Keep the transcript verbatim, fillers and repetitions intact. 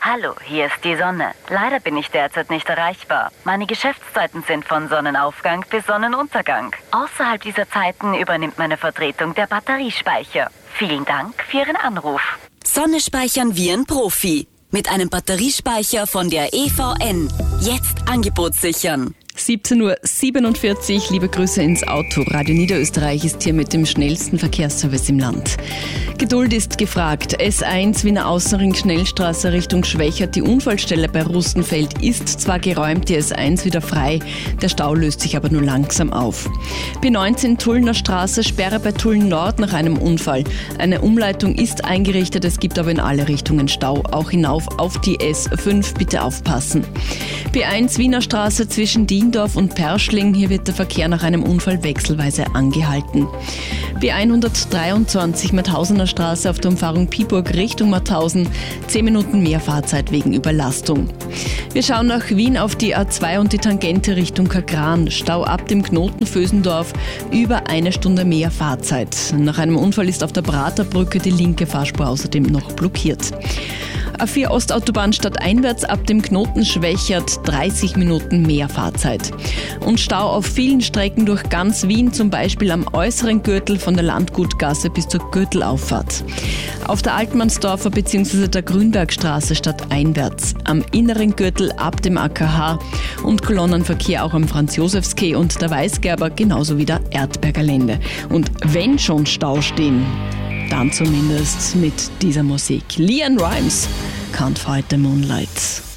Hallo, hier ist die Sonne. Leider bin ich derzeit nicht erreichbar. Meine Geschäftszeiten sind von Sonnenaufgang bis Sonnenuntergang. Außerhalb dieser Zeiten übernimmt meine Vertretung der Batteriespeicher. Vielen Dank für Ihren Anruf. Sonne speichern wie ein Profi. Mit einem Batteriespeicher von der E V N. Jetzt Angebot sichern. siebzehn Uhr siebenundvierzig, liebe Grüße ins Auto. Radio Niederösterreich ist hier mit dem schnellsten Verkehrsservice im Land. Geduld ist gefragt. S eins Wiener Außenring Schnellstraße Richtung Schwächert. Die Unfallstelle bei Rustenfeld ist zwar geräumt, die S eins wieder frei, der Stau löst sich aber nur langsam auf. B neunzehn Tullner Straße, Sperre bei Tulln Nord nach einem Unfall. Eine Umleitung ist eingerichtet, es gibt aber in alle Richtungen Stau, auch hinauf auf die S fünf, bitte aufpassen. B eins Wiener Straße zwischen Diendorf und Perschling, hier wird der Verkehr nach einem Unfall wechselweise angehalten. B hundertdreiundzwanzig Mauthausener Straße auf der Umfahrung Piburg Richtung Mauthausen, zehn Minuten mehr Fahrzeit wegen Überlastung. Wir schauen nach Wien auf die A zwei und die Tangente Richtung Kagran. Stau ab dem Knoten Vösendorf, über eine Stunde mehr Fahrzeit. Nach einem Unfall ist auf der Praterbrücke die linke Fahrspur außerdem noch blockiert. A vier Ostautobahn stadteinwärts ab dem Knoten Schwächert, dreißig Minuten mehr Fahrzeit. Und Stau auf vielen Strecken durch ganz Wien, zum Beispiel am äußeren Gürtel von der Landgutgasse bis zur Gürtelauffahrt. Auf der Altmannsdorfer bzw. der Grünbergstraße stadteinwärts. Am inneren Gürtel ab dem A K H und Kolonnenverkehr auch am Franz-Josefs-Quai und der Weißgerber, genauso wie der Erdberger Lände. Und wenn schon Stau stehen, dann zumindest mit dieser Musik. Leanne Rimes, Can't Fight the Moonlight.